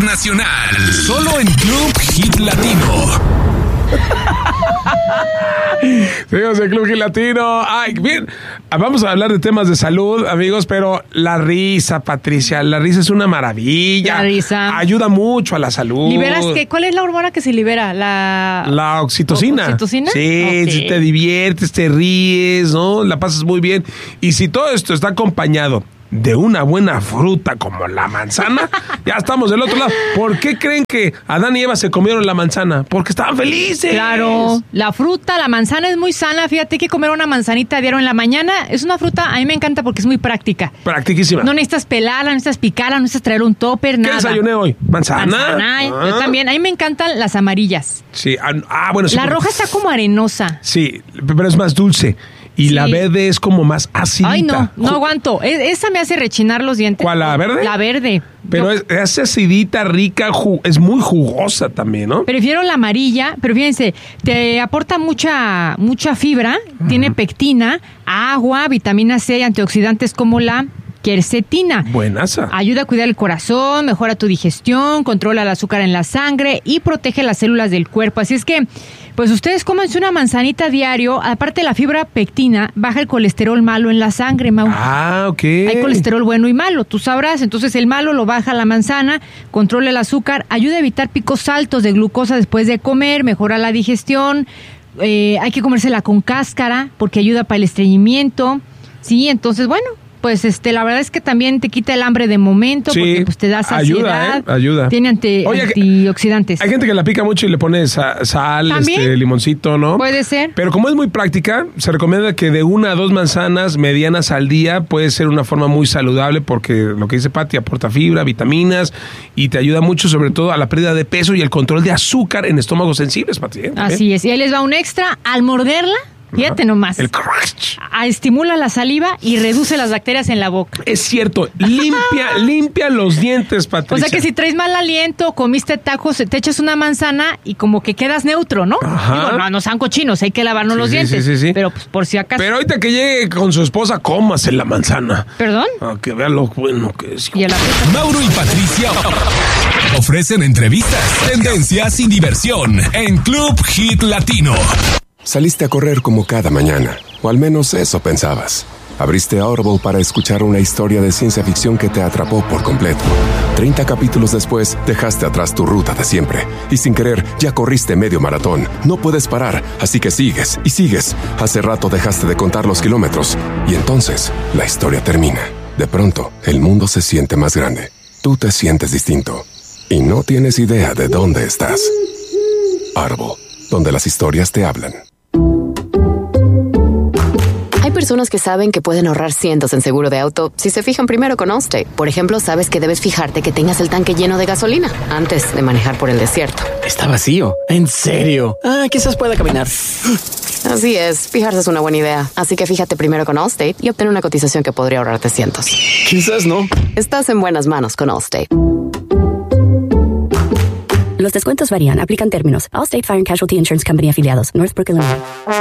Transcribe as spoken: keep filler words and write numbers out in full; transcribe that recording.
internacional. Solo en Club Hit Latino. Seguimos en Club Hit Latino. Ay, bien. Vamos a hablar de temas de salud, amigos, pero la risa, Patricia, la risa es una maravilla. La risa. Ayuda mucho a la salud. ¿Liberas qué? ¿Cuál es la hormona que se libera? La, la oxitocina. ¿Oxitocina? Sí, okay. Si te diviertes, te ríes, ¿no? La pasas muy bien. Y si todo esto está acompañado de una buena fruta como la manzana, ya estamos del otro lado. ¿Por qué creen que Adán y Eva se comieron la manzana? Porque estaban felices. Claro, la fruta, la manzana es muy sana. Fíjate que comer una manzanita diario en la mañana es una fruta, a mí me encanta porque es muy práctica. Practiquísima. No necesitas pelarla, no necesitas picarla, no necesitas traer un topper, nada. ¿Qué desayuné hoy? ¿Manzana? Manzana, ah. Yo también. A mí me encantan las amarillas. Sí, ah, bueno. Sí, la roja está como arenosa. Sí, pero es más dulce. Y sí. La verde es como más acidita. Ay, no, no aguanto. Esa me hace rechinar los dientes. ¿Cuál, la verde? La verde. Pero es, es acidita, rica, ju- es muy jugosa también, ¿no? Prefiero la amarilla, pero fíjense, te aporta mucha, mucha fibra, uh-huh. Tiene pectina, agua, vitamina C y antioxidantes como la quercetina. Buenaza. Ayuda a cuidar el corazón, mejora tu digestión, controla el azúcar en la sangre y protege las células del cuerpo. Así es que, pues ustedes cómanse una manzanita diario. Aparte de la fibra pectina, baja el colesterol malo en la sangre, Mau. Ah, ok. Hay colesterol bueno y malo, tú sabrás. Entonces el malo lo baja la manzana, controla el azúcar, ayuda a evitar picos altos de glucosa después de comer, mejora la digestión. Eh, hay que comérsela con cáscara porque ayuda para el estreñimiento. Sí, entonces, bueno, pues este, la verdad es que también te quita el hambre de momento, sí, porque pues te da saciedad. Ayuda, ¿eh? Ayuda. Tiene anti, Oye, antioxidantes. Hay gente que la pica mucho y le pone sa- sal, este, limoncito, ¿no? Puede ser. Pero como es muy práctica, se recomienda que de una a dos manzanas medianas al día puede ser una forma muy saludable porque lo que dice Pati, aporta fibra, vitaminas y te ayuda mucho sobre todo a la pérdida de peso y el control de azúcar en estómagos sensibles, Pati. ¿eh? Así es. Y ahí les va un extra. Al morderla, fíjate nomás. El crunch. Estimula la saliva y reduce las bacterias en la boca. Es cierto. Limpia, limpia los dientes, Patricia. O sea que si traes mal aliento, comiste tacos, te echas una manzana y como que quedas neutro, ¿no? Ajá. Digo, no, no sean cochinos, hay que lavarnos sí, los sí, dientes. Sí, sí, sí. Pero pues por si acaso. Pero ahorita que llegue con su esposa, cómase la manzana. ¿Perdón? Ah, que vea lo bueno que es. ¿Y a la Mauro y Patricia ofrecen entrevistas, tendencias y diversión en Club Hit Latino. Saliste a correr como cada mañana, o al menos eso pensabas. Abriste Audible para escuchar una historia de ciencia ficción que te atrapó por completo. Treinta capítulos después, dejaste atrás tu ruta de siempre. Y sin querer, ya corriste medio maratón. No puedes parar, así que sigues y sigues. Hace rato dejaste de contar los kilómetros. Y entonces, la historia termina. De pronto, el mundo se siente más grande. Tú te sientes distinto. Y no tienes idea de dónde estás. Audible, donde las historias te hablan. Hay personas que saben que pueden ahorrar cientos en seguro de auto si se fijan primero con Allstate. Por ejemplo, sabes que debes fijarte que tengas el tanque lleno de gasolina antes de manejar por el desierto. Está vacío. ¿En serio? Ah, quizás pueda caminar. Así es, fijarse es una buena idea. Así que fíjate primero con Allstate y obtén una cotización que podría ahorrarte cientos. Quizás no. Estás en buenas manos con Allstate. Los descuentos varían. Aplican términos. Allstate Fire and Casualty Insurance Company afiliados. Northbrook, Illinois.